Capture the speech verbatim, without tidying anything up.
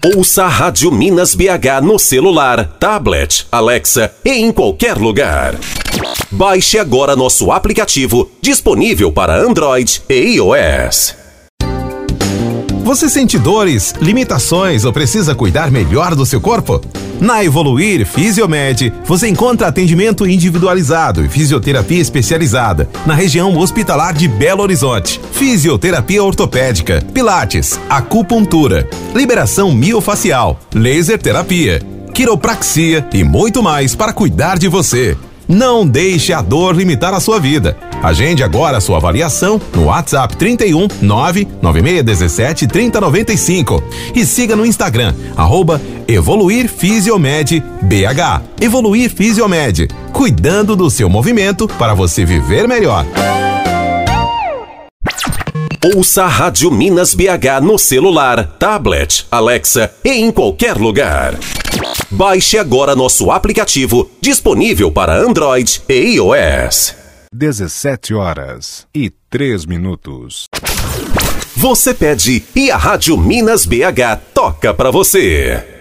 Ouça a Rádio Minas B H no celular, tablet, Alexa e em qualquer lugar. Baixe agora nosso aplicativo, disponível para Android e iOS. Você sente dores, limitações ou precisa cuidar melhor do seu corpo? Na Evoluir Fisiomed, você encontra atendimento individualizado e fisioterapia especializada na região hospitalar de Belo Horizonte. Fisioterapia ortopédica, pilates, acupuntura, liberação miofacial, laser terapia, quiropraxia e muito mais para cuidar de você. Não deixe a dor limitar a sua vida. Agende agora a sua avaliação no WhatsApp trinta e um, nove nove seis um sete, três zero nove cinco e siga no Instagram, arroba Evoluir Fisiomed B H. Evoluir Fisiomed, cuidando do seu movimento para você viver melhor. Ouça a Rádio Minas B H no celular, tablet, Alexa e em qualquer lugar. Baixe agora nosso aplicativo, disponível para Android e iOS. dezessete horas e três minutos. Você pede e a Rádio Minas B H toca pra você.